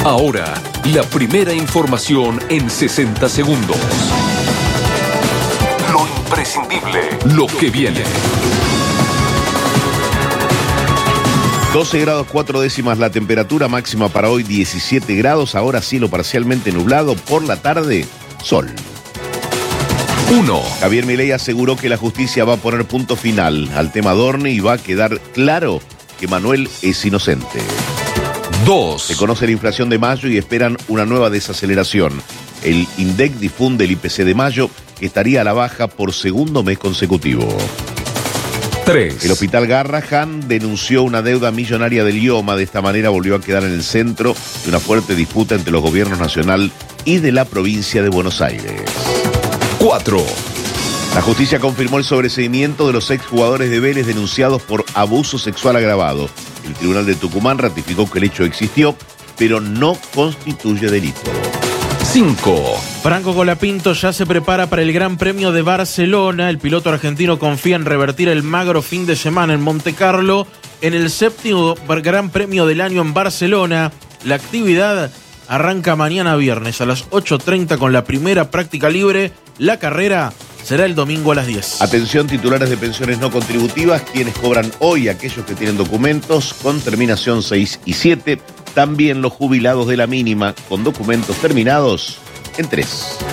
Ahora, la primera información en 60 segundos. Lo imprescindible, lo que viene. 12 grados 4 décimas la temperatura máxima para hoy, 17 grados. Ahora cielo parcialmente nublado, por la tarde, sol. 1. Javier Milei aseguró que la justicia va a poner punto final al tema Dorni y va a quedar claro que Manuel es inocente. 2. Se conoce la inflación de mayo y esperan una nueva desaceleración. El INDEC difunde el IPC de mayo, que estaría a la baja por segundo mes consecutivo. 3. El hospital Garrahan denunció una deuda millonaria del IOMA. De esta manera volvió a quedar en el centro de una fuerte disputa entre los gobiernos nacional y de la provincia de Buenos Aires. 4. La justicia confirmó el sobreseimiento de los exjugadores de Vélez denunciados por abuso sexual agravado. El Tribunal de Tucumán ratificó que el hecho existió, pero no constituye delito. 5. Franco Colapinto ya se prepara para el Gran Premio de Barcelona. El piloto argentino confía en revertir el magro fin de semana en Montecarlo en el 7º Gran Premio del año en Barcelona. La actividad arranca mañana viernes a las 8:30 con la primera práctica libre. La carrera será el domingo a las 10. Atención, titulares de pensiones no contributivas, quienes cobran hoy, aquellos que tienen documentos con terminación 6 y 7, también los jubilados de la mínima con documentos terminados en 3.